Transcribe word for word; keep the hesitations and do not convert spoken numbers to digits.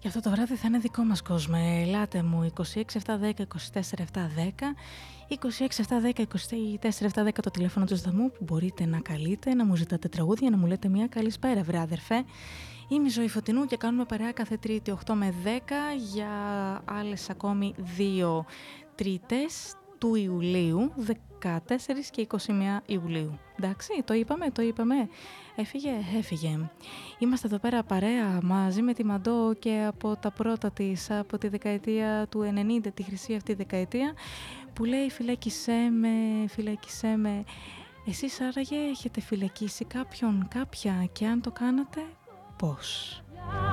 Και αυτό το βράδυ θα είναι δικό μας κόσμο. Ελάτε μου είκοσι έξι επτά δέκα είκοσι τέσσερα επτά δέκα, είκοσι έξι επτά δέκα είκοσι τέσσερα επτά δέκα το τηλέφωνο του σταθμού που μπορείτε να καλείτε, να μου ζητάτε τραγούδια, να μου λέτε μια καλησπέρα βρε αδερφέ. Είμαι η Ζωή Φωτεινού και κάνουμε παρέα κάθε Τρίτη οκτώ με δέκα για άλλες ακόμη δύο Τρίτες του Ιουλίου, δεκατέσσερα και είκοσι ένα Ιουλίου. Εντάξει, το είπαμε, το είπαμε. Έφυγε, έφυγε. Είμαστε εδώ πέρα παρέα μαζί με τη Μαντώ και από τα πρώτα της, από τη δεκαετία του ενενήντα, τη χρυσή αυτή δεκαετία, που λέει φυλάκισέ με, φυλάκισέ με. Εσείς άραγε έχετε φυλακίσει κάποιον, κάποια, και αν το κάνατε, πώς?